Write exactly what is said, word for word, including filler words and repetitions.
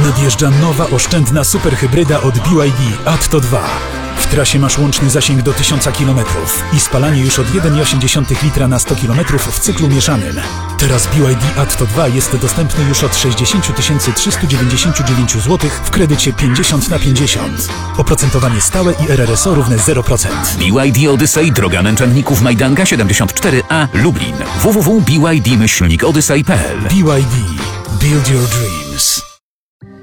Nadjeżdża nowa, oszczędna superhybryda od B Y D Atto dwa. W trasie masz łączny zasięg do tysiąca kilometrów i spalanie już od jeden przecinek osiem litra na sto kilometrów w cyklu mieszanym. Teraz B Y D Atto dwa jest dostępny już od sześćdziesiąt tysięcy trzysta dziewięćdziesiąt dziewięć złotych w kredycie pięćdziesiąt na pięćdziesiąt. Oprocentowanie stałe i R R S O równe zero procent. B Y D Odyssey, droga męczenników Majdanka siedemdziesiąt cztery A, Lublin. w w w kropka b y d myślnik odyssey kropka p l. B Y D. Build your dream.